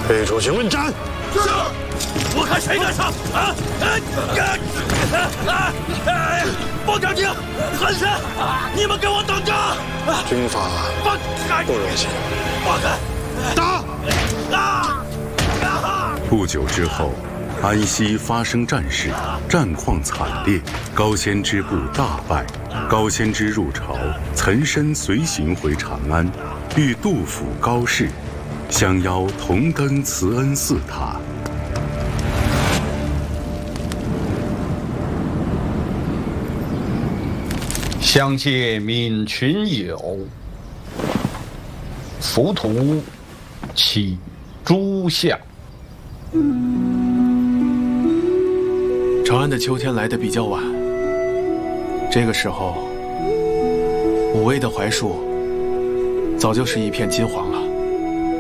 背出去问斩。 是。我看谁敢上！方长卿，韩森，你们给我等着！ 军法不容行。 放开！打！ 不久之后，安西发生战事，战况惨烈，高仙之部大败。高仙之入朝，岑参随行回长安，遇杜甫、高适，相邀同登慈恩寺塔。 相谢闵群友，浮屠起诸相。 长安的秋天来得比较晚，这个时候，武威的槐树早就是一片金黄了。